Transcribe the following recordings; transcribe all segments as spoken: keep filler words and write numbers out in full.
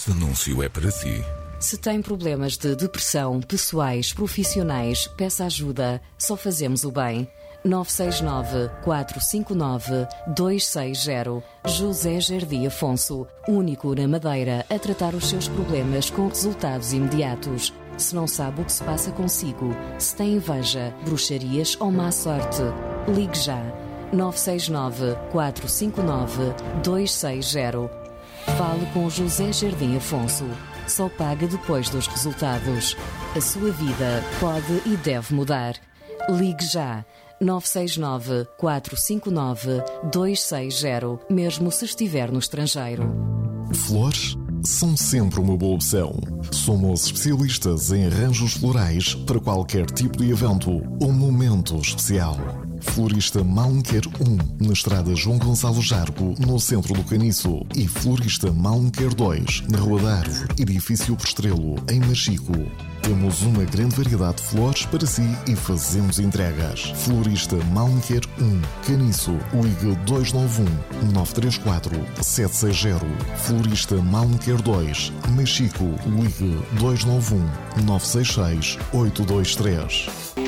Este anúncio é para si. Se tem problemas de depressão, pessoais, profissionais, peça ajuda. Só fazemos o bem. nove seis nove, quatro cinco nove, dois seis zero. José Jardim Afonso, único na Madeira a tratar os seus problemas com resultados imediatos. Se não sabe o que se passa consigo, se tem inveja, bruxarias ou má sorte, ligue já. nove seis nove, quatro cinco nove, dois seis zero. Fale com José Jardim Afonso. Só paga depois dos resultados. A sua vida pode e deve mudar. Ligue já. nove seis nove, quatro cinco nove, dois seis zero, mesmo se estiver no estrangeiro. Flores são sempre uma boa opção. Somos especialistas em arranjos florais para qualquer tipo de evento ou momento especial. Florista Malmquer um, na estrada João Gonçalo Jargo, no centro do Caniço. E Florista Malmquer dois, na Rua da Árvore, edifício Postrelo, em Machico. Temos uma grande variedade de flores para si e fazemos entregas. Florista Malmquer um, Caniço, ligue dois nove um, nove três quatro, sete seis zero. Florista Malmquer dois, Machico, ligue dois nove um, nove seis seis, oito dois três.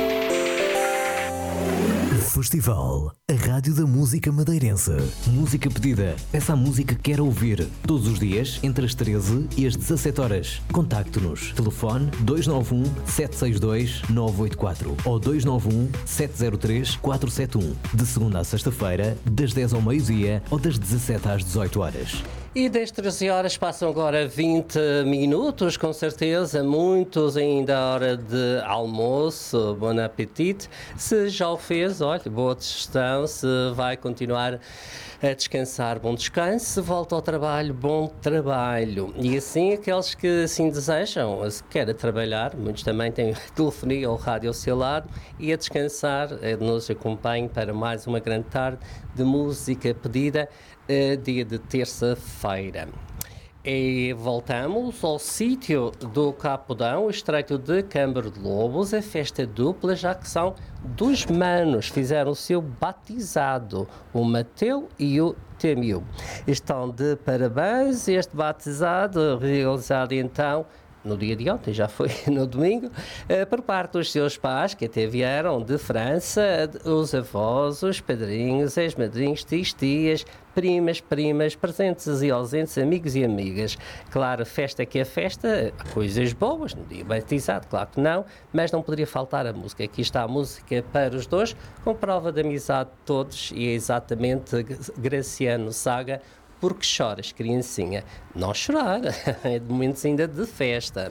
Festival, a rádio da música madeirense. Música pedida. Peça a música que quer ouvir. Todos os dias, entre as treze e as dezassete horas. Contacte-nos. Telefone dois nove um, sete seis dois, nove oito quatro ou dois nove um, sete zero três, quatro sete um. De segunda a sexta-feira, das dez ao meio-dia ou das dezassete às dezoito horas. E das treze horas passam agora vinte minutos, com certeza, muitos ainda à hora de almoço, bom apetite. Se já o fez, olha, boa digestão, se vai continuar a descansar, bom descanso, se volta ao trabalho, bom trabalho. E assim, aqueles que assim desejam, se querem trabalhar, muitos também têm telefonia ou rádio ao seu lado, e a descansar, nos acompanhe para mais uma grande tarde de música pedida, dia de terça-feira. E voltamos ao sítio do Capodão, o Estreito de Câmara de Lobos, a festa dupla, já que são dois manos, fizeram o seu batizado, o Mateu e o Temiu. Estão de parabéns, este batizado realizado então no dia de ontem, já foi no domingo, por parte dos seus pais, que até vieram de França, os avós, os padrinhos, ex-madrinhos, tios, tias, primas, primas, presentes e ausentes, amigos e amigas. Claro, festa que é festa, coisas boas, no dia batizado, claro que não, mas não poderia faltar a música. Aqui está a música para os dois, com prova de amizade de todos, e é exatamente Graciano Saga, Porque Choras, Criancinha. Não chorar, é de momentos ainda de festa.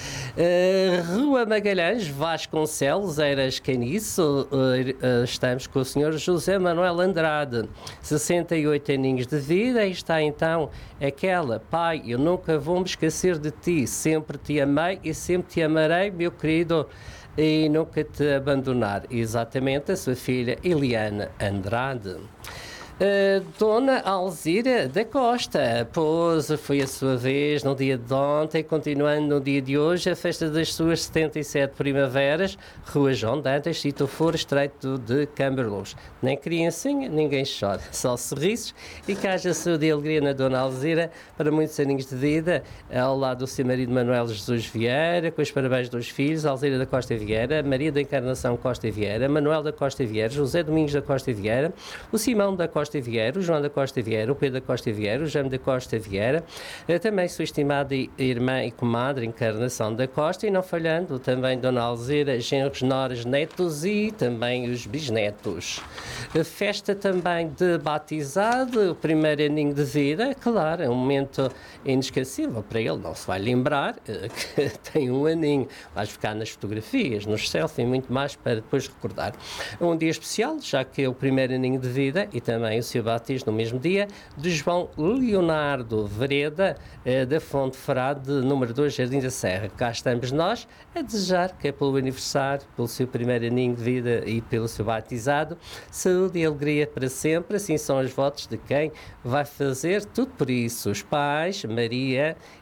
Uh, Rua Magalhães, Vasconcelos, Eiras Caniço, uh, uh, estamos com o senhor José Manuel Andrade, sessenta e oito aninhos de vida, e está então aquela: pai, eu nunca vou me esquecer de ti, sempre te amei e sempre te amarei, meu querido, e nunca te abandonar. Exatamente, a sua filha Eliana Andrade. Uh, Dona Alzira da Costa, pois foi a sua vez no dia de ontem, continuando no dia de hoje, a festa das suas setenta e sete primaveras, Rua João Dantas, Sítio For, Estreito de Câmara de Lobos. Nem criancinha, ninguém chora, só sorrisos, e que haja saúde e alegria na Dona Alzira para muitos aninhos de vida, ao lado do seu marido Manuel Jesus Vieira, com os parabéns dos filhos, Alzira da Costa Vieira, Maria da Encarnação Costa Vieira, Manuel da Costa Vieira, José Domingos da Costa Vieira, o Simão da Costa Vieira, o João da Costa Vieira, o Pedro da Costa Vieira, o Jaime da Costa Vieira, também sua estimada irmã e comadre Encarnação da Costa, e não falhando também Dona Alzira, genros, noras, netos e também os bisnetos. A festa também de batizado, o primeiro aninho de vida, claro, é um momento inesquecível para ele, não se vai lembrar que tem um aninho, vai ficar nas fotografias, nos selfies e muito mais para depois recordar. Um dia especial, já que é o primeiro aninho de vida, e também o seu batismo no mesmo dia, de João Leonardo Vereda, eh, da Fonte Frade, número dois, Jardim da Serra. Cá estamos nós a desejar que é pelo aniversário, pelo seu primeiro aninho de vida e pelo seu batizado, saúde e alegria para sempre. Assim são os votos de quem vai fazer tudo por isso. Os pais, Maria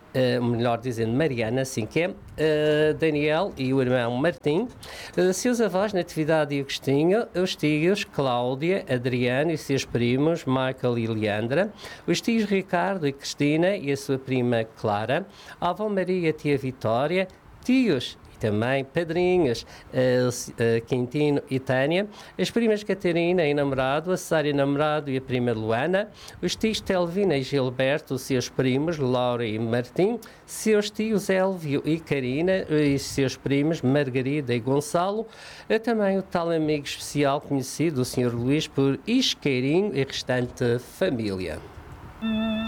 uh, melhor dizendo Mariana, assim que é, uh, Daniel e o irmão Martim, uh, seus avós Natividade e Agostinho, os tios Cláudia, Adriano e seus primos Michael e Leandra, os tios Ricardo e Cristina e a sua prima Clara, a avó Maria, tia Vitória, tios também padrinhos, uh, uh, Quintino e Tânia, as primas Catarina e namorado, a Sária namorado e a prima Luana, os tios Telvina e Gilberto, os seus primos Laura e Martim, seus tios Elvio e Karina e seus primos Margarida e Gonçalo, uh, também o tal amigo especial conhecido, o senhor Luís, por Isqueirinho e restante família.